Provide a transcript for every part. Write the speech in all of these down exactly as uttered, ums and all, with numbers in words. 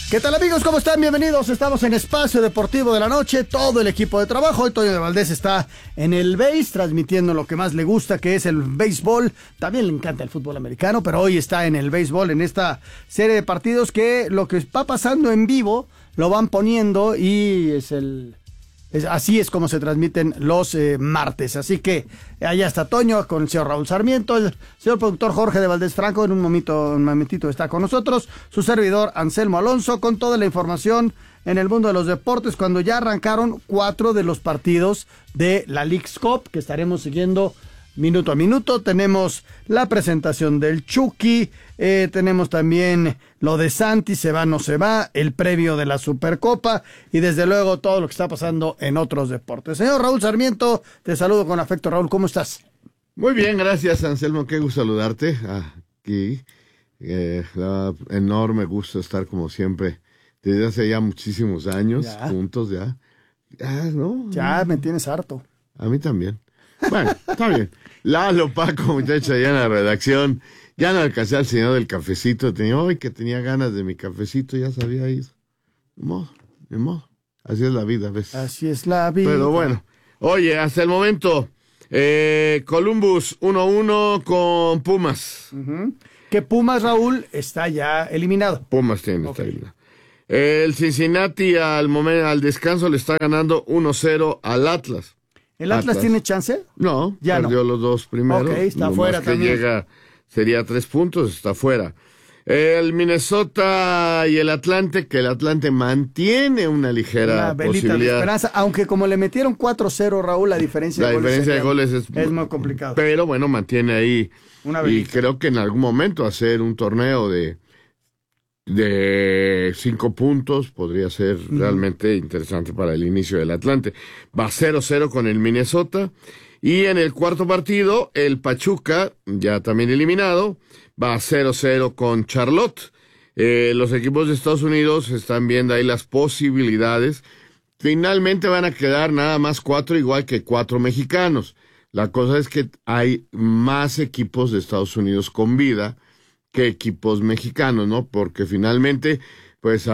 ¿Qué tal, amigos? ¿Cómo están? Bienvenidos. Estamos en Espacio Deportivo de la Noche, todo el equipo de trabajo. Hoy Toño de Valdés está en el béis, transmitiendo lo que más le gusta, que es el béisbol. También le encanta el fútbol americano, pero hoy está en el béisbol, en esta serie de partidos que lo que va pasando en vivo lo van poniendo y es el... Es, así es como se transmiten los eh, martes. Así que allá está Toño con el señor Raúl Sarmiento, el señor productor Jorge de Valdés Franco. En un momento, un momentito está con nosotros su servidor Anselmo Alonso con toda la información en el mundo de los deportes, cuando ya arrancaron cuatro de los partidos de la Leagues Cup que estaremos siguiendo minuto a minuto. Tenemos la presentación del Chucky, eh, tenemos también lo de Santi, se va, no se va, el previo de la Supercopa y desde luego todo lo que está pasando en otros deportes. Señor Raúl Sarmiento, te saludo con afecto. Raúl, ¿cómo estás? Muy bien, gracias, Anselmo, qué gusto saludarte aquí. Eh, da enorme gusto estar como siempre desde hace ya muchísimos años ya. juntos ya. Ya, ¿no? Ya me tienes harto. A mí también. Bueno, está bien. Lalo, Paco, muchacha, ya en la redacción. Ya no alcancé al señor del cafecito. Tenía hoy que tenía ganas de mi cafecito, ya se había ido. De modo, de modo. Así es la vida, ¿ves? Así es la vida. Pero bueno, oye, hasta el momento, eh, Columbus uno uno con Pumas. Uh-huh. Que Pumas, Raúl, está ya eliminado. Pumas tiene, okay. está eliminado. El Cincinnati al momento, al descanso le está ganando uno cero al Atlas. ¿El Atlas, Atlas tiene chance? No, ya perdió no. los dos primeros. Ok, está fuera que también. Llega, sería tres puntos, está fuera. El Minnesota y el Atlante, que el Atlante mantiene una ligera una posibilidad. De esperanza, aunque como le metieron cuatro cero, Raúl, la diferencia la de goles, diferencia de goles es, es muy complicado. Pero bueno, mantiene ahí. Una y creo que en algún momento hacer un torneo de de cinco puntos podría ser uh-huh. realmente interesante para el inicio del Atlante. Va cero cero con el Minnesota. Y en el cuarto partido, el Pachuca, ya también eliminado, va cero cero con Charlotte. Eh, los equipos de Estados Unidos están viendo ahí las posibilidades. Finalmente van a quedar nada más cuatro, igual que cuatro mexicanos. La cosa es que hay más equipos de Estados Unidos con vida que equipos mexicanos, ¿no? Porque finalmente, pues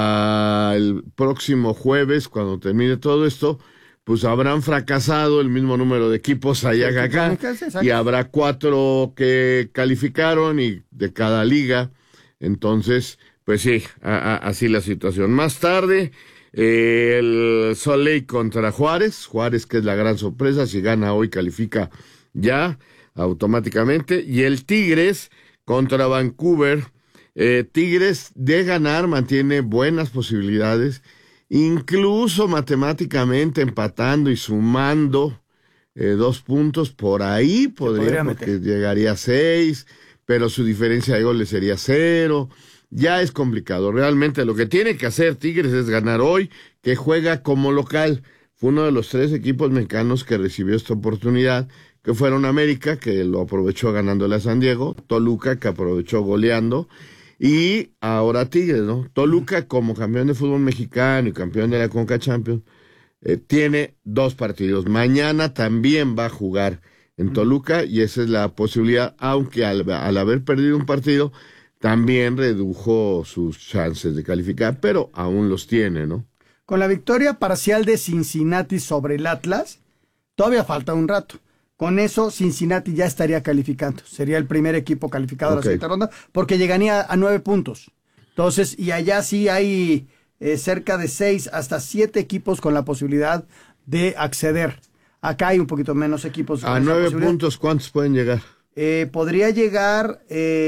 a el próximo jueves, cuando termine todo esto, pues habrán fracasado el mismo número de equipos allá que acá, y habrá cuatro que calificaron y de cada liga. Entonces, pues sí, a, a, así la situación. Más tarde, eh, el Salt Lake contra Juárez, Juárez que es la gran sorpresa, si gana hoy califica ya automáticamente, y el Tigres contra Vancouver. eh, Tigres de ganar mantiene buenas posibilidades, incluso matemáticamente empatando y sumando eh, dos puntos por ahí podría, porque meter. Llegaría a seis, pero su diferencia de goles sería cero. Ya es complicado. Realmente lo que tiene que hacer Tigres es ganar hoy, que juega como local. Fue uno de los tres equipos mexicanos que recibió esta oportunidad, que fueron América, que lo aprovechó ganándole a San Diego, Toluca, que aprovechó goleando, y ahora Tigres, ¿no? Toluca, como campeón de fútbol mexicano y campeón de la Conca Champions, eh, tiene dos partidos. Mañana también va a jugar en Toluca, y esa es la posibilidad, aunque al, al haber perdido un partido, también redujo sus chances de calificar, pero aún los tiene, ¿no? Con la victoria parcial de Cincinnati sobre el Atlas, todavía falta un rato. Con eso, Cincinnati ya estaría calificando. Sería el primer equipo calificado okay. a la siguiente ronda, porque llegaría a nueve puntos. Entonces, y allá sí hay eh, cerca de seis hasta siete equipos con la posibilidad de acceder. Acá hay un poquito menos equipos. A nueve puntos, ¿cuántos pueden llegar? Eh, podría llegar,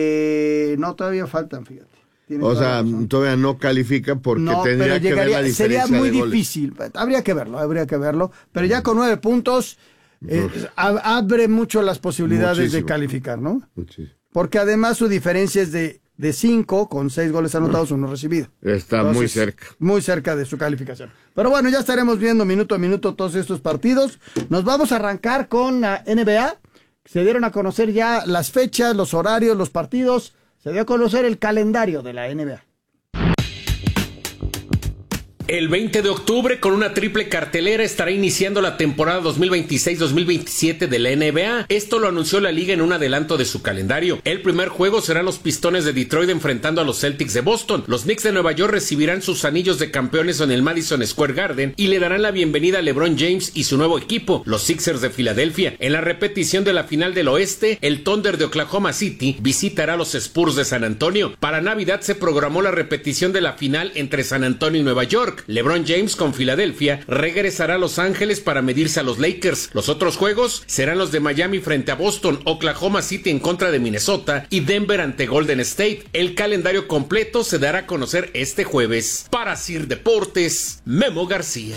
eh, no, todavía faltan, fíjate. Tienes o sea, razón. Todavía no califica porque no, tendría que ver la diferencia. Sería muy de difícil, goles. Habría que verlo, habría que verlo. Pero ya con nueve puntos... Eh, abre mucho las posibilidades Muchísimo. de calificar, ¿no? Muchísimo. Porque además su diferencia es de, de cinco, con seis goles anotados, uno recibido. Está Entonces, muy cerca. Muy cerca de su calificación. Pero bueno, ya estaremos viendo minuto a minuto todos estos partidos. Nos vamos a arrancar con la N B A. Se dieron a conocer ya las fechas, los horarios, los partidos. Se dio a conocer el calendario de la N B A. El veinte de octubre, con una triple cartelera, estará iniciando la temporada dos mil veintiséis dos mil veintisiete de la N B A. Esto lo anunció la liga en un adelanto de su calendario. El primer juego serán los Pistones de Detroit enfrentando a los Celtics de Boston. Los Knicks de Nueva York recibirán sus anillos de campeones en el Madison Square Garden y le darán la bienvenida a LeBron James y su nuevo equipo, los Sixers de Filadelfia. En la repetición de la final del oeste, el Thunder de Oklahoma City visitará a los Spurs de San Antonio. Para Navidad se programó la repetición de la final entre San Antonio y Nueva York. LeBron James con Filadelfia regresará a Los Ángeles para medirse a los Lakers. Los otros juegos serán los de Miami frente a Boston, Oklahoma City en contra de Minnesota y Denver ante Golden State. El calendario completo se dará a conocer este jueves. Para Sir Deportes, Memo García.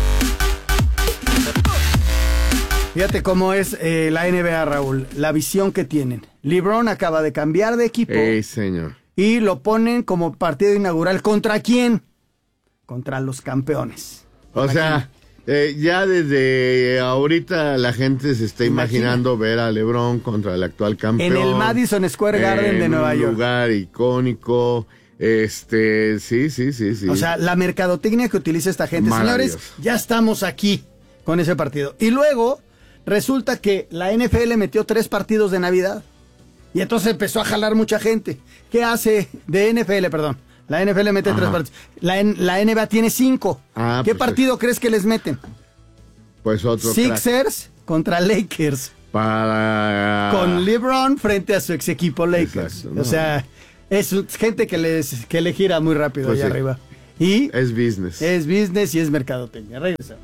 Fíjate cómo es eh, la N B A, Raúl, la visión que tienen. LeBron acaba de cambiar de equipo. ¡Ey, señor! Y lo ponen como partido inaugural. ¿Contra quién? Contra los campeones. O sea, eh, ya desde ahorita la gente se está Imagina. imaginando ver a LeBron contra el actual campeón. En el Madison Square Garden de Nueva En un York. lugar icónico. Este, sí, sí, sí, sí. O sea, la mercadotecnia que utiliza esta gente. Maravilloso. Señores, ya estamos aquí con ese partido. Y luego resulta que la N F L metió tres partidos de Navidad. Y entonces empezó a jalar mucha gente. ¿Qué hace de N F L, perdón? La N F L mete Ajá. tres partidos. La, la N B A tiene cinco. Ah, ¿Qué pues partido es. crees que les meten? Pues otro. Sixers crack. contra Lakers. Para... Con LeBron frente a su ex equipo Lakers. Exacto, no. O sea, es gente que, les, que le gira muy rápido pues allá sí. arriba. Y es business. Es business y es mercadotecnia. Regresamos.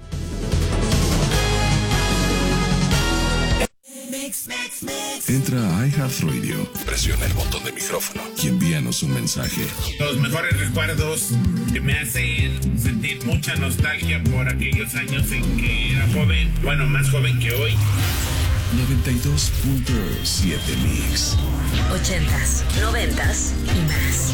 Entra a iHeartRadio, presiona el botón de micrófono y envíanos un mensaje. Los mejores recuerdos que me hacen sentir mucha nostalgia por aquellos años en que era joven, bueno, más joven que hoy. noventa y dos punto siete Mix. Ochentas, noventas y más.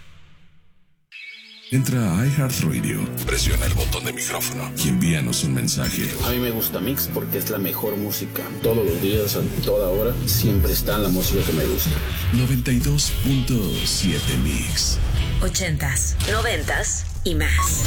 Entra a iHeartRadio, presiona el botón de micrófono y envíanos un mensaje. A mí me gusta Mix porque es la mejor música. Todos los días, a toda hora, siempre está la música que me gusta. noventa y dos punto siete Mix. Ochentas, noventas y más.